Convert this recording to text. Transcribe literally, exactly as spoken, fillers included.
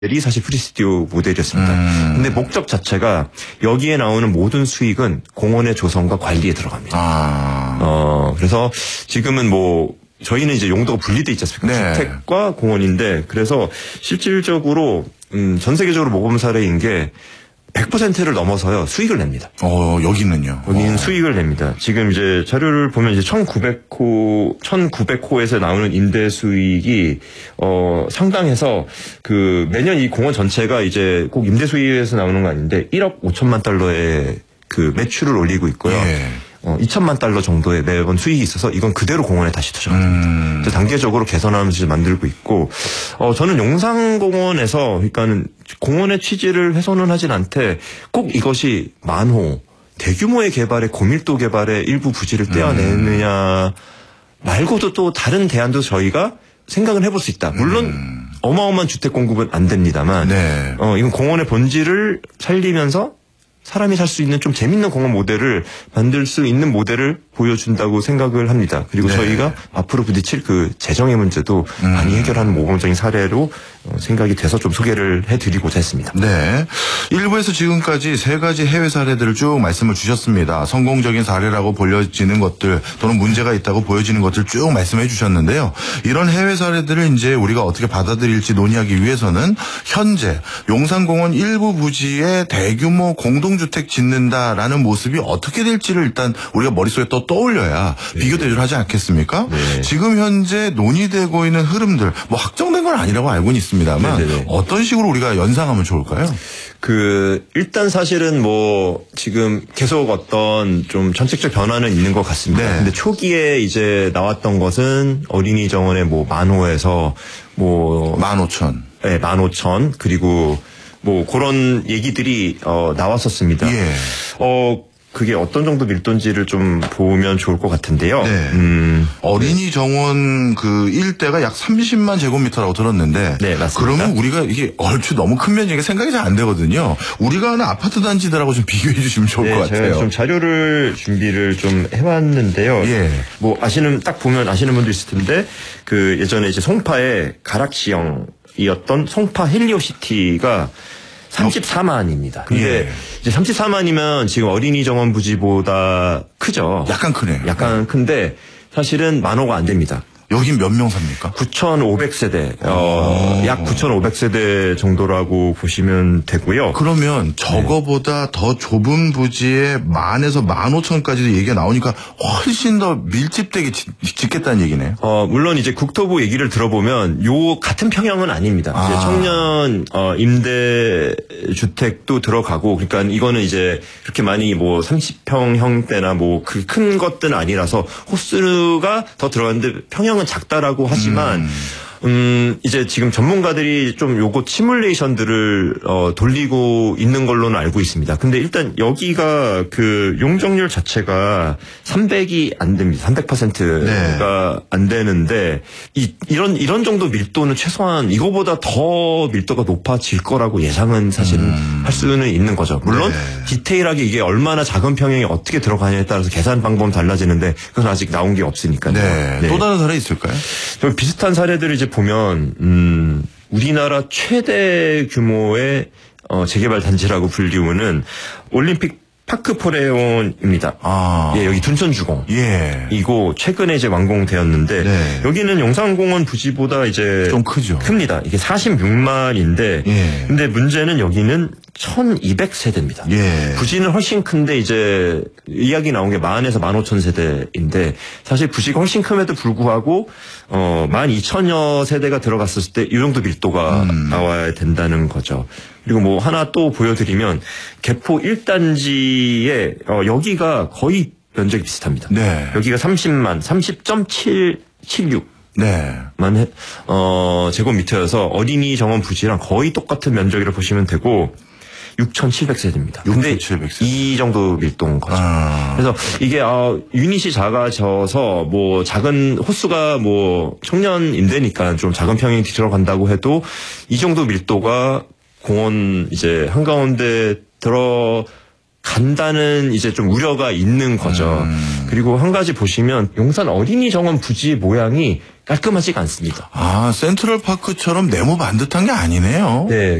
이 사실 프리스튜디오 모델이었습니다. 음. 근데 목적 자체가 여기에 나오는 모든 수익은 공원의 조성과 관리에 들어갑니다. 아. 어, 그래서 지금은 뭐 저희는 이제 용도가 분리돼 있지 않습니까? 네. 주택과 공원인데 그래서 실질적으로 음, 전 세계적으로 모범 사례인 게 백 퍼센트를 넘어서요 수익을 냅니다. 어, 여기는요? 여기는 어. 수익을 냅니다. 지금 이제 자료를 보면 이제 천구백 호, 천구백 호에서 나오는 임대 수익이, 어, 상당해서 그 매년 이 공원 전체가 이제 꼭 임대 수익에서 나오는 거 아닌데 일억 오천만 달러의 그 매출을 올리고 있고요. 예. 어, 이천만 달러 정도의 매번 수익이 있어서 이건 그대로 공원에 다시 투자가 됩니다. 음. 그래서 단계적으로 개선하면서 만들고 있고, 어, 저는 용산공원에서, 그러니까는 공원의 취지를 훼손은 하진 않되 꼭 이것이 만호, 대규모의 개발에 고밀도 개발의 일부 부지를 떼어내느냐 말고도 또 다른 대안도 저희가 생각을 해볼 수 있다. 물론 음. 어마어마한 주택 공급은 안 됩니다만, 네. 어, 이건 공원의 본질을 살리면서 사람이 살 수 있는 좀 재밌는 공원 모델을 만들 수 있는 모델을 보여준다고 생각을 합니다. 그리고 네. 저희가 앞으로 부딪힐 그 재정의 문제도 음. 많이 해결하는 모범적인 사례로 생각이 돼서 좀 소개를 해드리고자 했습니다. 네. 일부에서 지금까지 세 가지 해외 사례들을 쭉 말씀을 주셨습니다. 성공적인 사례라고 보여지는 것들 또는 문제가 있다고 보여지는 것들 쭉 말씀해 주셨는데요. 이런 해외 사례들을 이제 우리가 어떻게 받아들일지 논의하기 위해서는 현재 용산공원 일부 부지에 대규모 공동주택 짓는다라는 모습이 어떻게 될지를 일단 우리가 머릿속에 또 떠올려야 네. 비교 대조를 하지 않겠습니까? 네. 지금 현재 논의되고 있는 흐름들 뭐 확정된 건 아니라고 알고는 있습니다만 네네네. 어떤 식으로 우리가 연상하면 좋을까요? 그 일단 사실은 뭐 지금 계속 어떤 좀 정책적 변화는 있는 것 같습니다. 네. 근데 초기에 이제 나왔던 것은 어린이 정원의 뭐 만호에서 뭐 만 오천, 네, 만 오천 그리고 뭐 그런 얘기들이 어 나왔었습니다. 예. 어 그게 어떤 정도 밀도인지를 좀 보면 좋을 것 같은데요. 네. 음, 어린이 정원 그 일대가 약 삼십만 제곱미터라고 들었는데. 네, 맞습니다. 그러면 우리가 이게 얼추 너무 큰 면적이 생각이 잘 안 되거든요. 우리가 아는 아파트 단지들하고 좀 비교해 주시면 좋을 네, 것 같아요. 제가 좀 자료를 준비를 좀 해왔는데요. 예. 뭐 아시는 딱 보면 아시는 분도 있을 텐데 그 예전에 이제 송파의 가락시형이었던 송파 헬리오시티가 삼십사만입니다. 근데 예. 이제 삼십사만이면 지금 어린이 정원 부지보다 크죠. 약간 크네요. 약간 큰데 사실은 만호가 안 됩니다. 여긴 몇 명 삽니까? 구천오백 세대, 어, 약 구천오백 세대 정도라고 보시면 되고요. 그러면 저거보다 네. 더 좁은 부지에 만에서 만 오천까지도 얘기가 나오니까 훨씬 더 밀집되게 짓, 짓겠다는 얘기네요. 어, 물론 이제 국토부 얘기를 들어보면 요 같은 평형은 아닙니다. 아. 이제 청년 어, 임대 주택도 들어가고, 그러니까 이거는 이제 그렇게 많이 뭐 삼십 평형대나 뭐 그 큰 것들은 아니라서 호수가 더 들어갔는데 평형은 작다라고 하지만, 음. 음, 이제 지금 전문가들이 좀 요거 시뮬레이션들을, 어, 돌리고 있는 걸로는 알고 있습니다. 근데 일단 여기가 그 용적률 자체가 삼백이 안 됩니다. 삼백 퍼센트가 네. 안 되는데, 이, 이런, 이런 정도 밀도는 최소한 이거보다 더 밀도가 높아질 거라고 예상은 사실은 음. 할 수는 있는 거죠. 물론, 네. 디테일하게 이게 얼마나 작은 평형이 어떻게 들어가냐에 따라서 계산 방법은 달라지는데, 그건 아직 나온 게 없으니까요. 네. 네. 또 다른 사례 있을까요? 비슷한 사례들을 이제 보면 음, 우리나라 최대 규모의 어, 재개발 단지라고 불리우는 올림픽 파크 포레온입니다. 아. 예, 여기 둔천주공. 예. 이고 최근에 이제 완공되었는데 네. 여기는 용산공원 부지보다 이제 좀 크죠. 큽니다. 이게 사십육만인데 예. 근데 문제는 여기는 천이백 세대입니다. 예. 부지는 훨씬 큰데 이제 이야기 나온 게 만에서 만 오천 세대인데 사실 부지가 훨씬 큼에도 불구하고 어, 만 이천여 세대가 들어갔을 때 이 정도 밀도가 음. 나와야 된다는 거죠. 그리고 뭐 하나 또 보여드리면 개포 일 단지에 어, 여기가 거의 면적이 비슷합니다. 네. 여기가 삼십만, 삼십 점 칠칠육. 네. 만, 해, 어, 제곱미터여서 어린이 정원 부지랑 거의 똑같은 면적이라 보시면 되고, 육천칠백 세대입니다. 육천칠백 세대. 이 정도 밀도인 거죠. 아. 그래서 이게, 어, 유닛이 작아져서, 뭐, 작은, 호수가 뭐, 청년 임대니까 좀 작은 평형이 들어간다고 해도, 이 정도 밀도가 공원 이제 한가운데 들어, 간다는 이제 좀 우려가 있는 거죠. 음. 그리고 한 가지 보시면 용산 어린이 정원 부지의 모양이 깔끔하지가 않습니다. 아, 센트럴파크처럼 네모 반듯한 게 아니네요. 네.